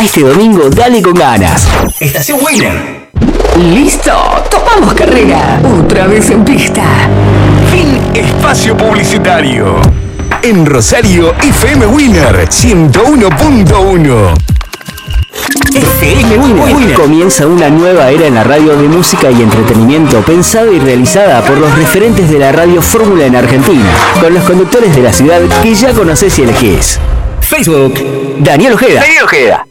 A este domingo dale con ganas. Estación Winner. ¡Listo! ¡Tomamos carrera! Otra vez en pista. Fin espacio publicitario. En Rosario, FM Winner 101.1. FM Winner. Comienza una nueva era en la radio de música y entretenimiento pensada y realizada por los referentes de la radio fórmula en Argentina, con los conductores de la ciudad que ya conocés y elegís. Facebook, Daniel Ojeda.